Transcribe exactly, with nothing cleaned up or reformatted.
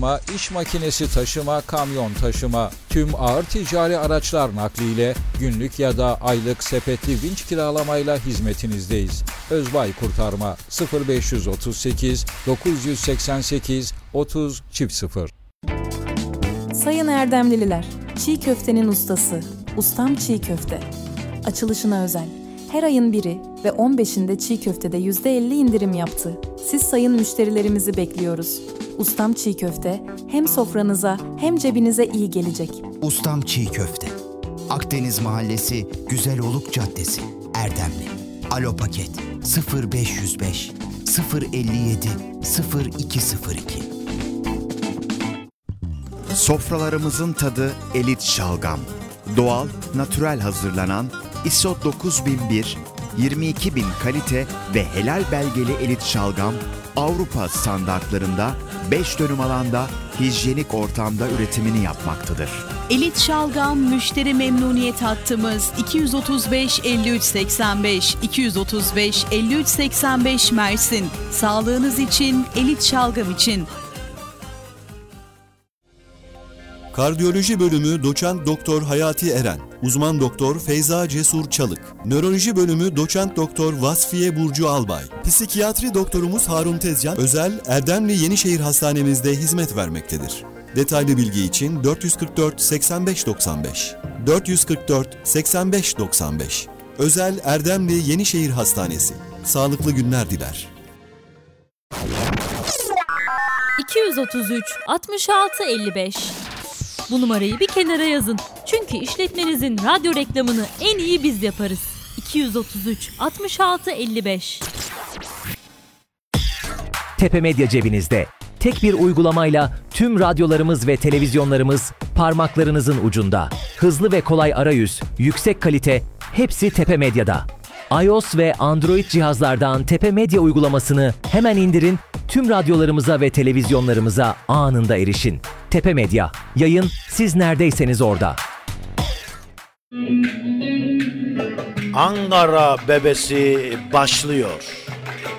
taşıma, iş makinesi taşıma, kamyon taşıma, tüm ağır ticari araçlar nakliyle günlük ya da aylık sepetli vinç kiralamayla hizmetinizdeyiz. Özbay Kurtarma sıfır beş otuz sekiz dokuz seksen sekiz otuz sıfır. Sayın Erdemlililer, çiğ köftenin ustası, Ustam Çiğ Köfte. Açılışına özel. Her ayın biri ve on beşinde çiğ köftede yüzde elli indirim yaptı. Siz sayın müşterilerimizi bekliyoruz. Ustam Çiğ Köfte hem sofranıza hem cebinize iyi gelecek. Ustam Çiğ Köfte. Akdeniz Mahallesi, Güzeloluk Caddesi, Erdemli. Alo Paket sıfır beş yüz beş sıfır elli yedi sıfır iki sıfır iki. Sofralarımızın tadı Elit Şalgam. Doğal, natürel hazırlanan ISO dokuz bin bir, yirmi iki bin kalite ve helal belgeli Elit Şalgam, Avrupa standartlarında beş dönüm alanda hijyenik ortamda üretimini yapmaktadır. Elit Şalgam müşteri memnuniyet hattımız iki yüz otuz beş elli üç seksen beş, iki yüz otuz beş elli üç seksen beş Mersin. Sağlığınız için, Elit Şalgam için. Kardiyoloji bölümü doçent doktor Hayati Eren, uzman doktor Feyza Cesur Çalık, nöroloji bölümü doçent doktor Vasfiye Burcu Albay, psikiyatri doktorumuz Harun Tezcan, özel Erdemli Yenişehir Hastanemizde hizmet vermektedir. Detaylı bilgi için dört yüz kırk dört seksen beş doksan beş, dört yüz kırk dört seksen beş doksan beş. Özel Erdemli Yenişehir Hastanesi. Sağlıklı günler diler. iki yüz otuz üç altmış altı elli beş. Bu numarayı bir kenara yazın. Çünkü işletmenizin radyo reklamını en iyi biz yaparız. iki yüz otuz üç altmış altı elli beş. Tepe Medya cebinizde. Tek bir uygulamayla tüm radyolarımız ve televizyonlarımız parmaklarınızın ucunda. Hızlı ve kolay arayüz, yüksek kalite, hepsi Tepe Medya'da. iOS ve Android cihazlardan Tepe Medya uygulamasını hemen indirin, tüm radyolarımıza ve televizyonlarımıza anında erişin. Tepe Medya, yayın siz neredeyseniz orada. Ankara Bebesi başlıyor.